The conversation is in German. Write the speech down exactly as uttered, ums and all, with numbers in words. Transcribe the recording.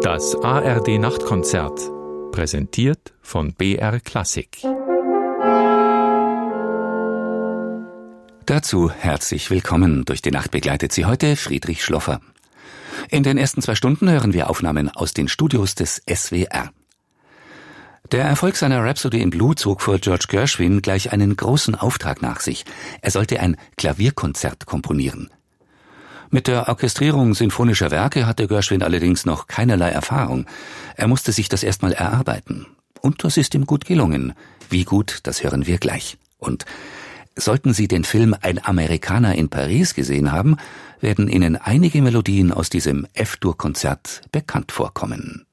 Das A R D Nachtkonzert, präsentiert von B R Klassik. Dazu herzlich willkommen. Durch die Nacht begleitet Sie heute Friedrich Schloffer. In den ersten zwei Stunden hören wir Aufnahmen aus den Studios des S W R. Der Erfolg seiner Rhapsody in Blue zog vor George Gershwin gleich einen großen Auftrag nach sich. Er sollte ein Klavierkonzert komponieren. Mit der Orchestrierung sinfonischer Werke hatte Gershwin allerdings noch keinerlei Erfahrung. Er musste sich das erstmal erarbeiten. Und das ist ihm gut gelungen. Wie gut, das hören wir gleich. Und sollten Sie den Film Ein Amerikaner in Paris gesehen haben, werden Ihnen einige Melodien aus diesem F-Dur-Konzert bekannt vorkommen.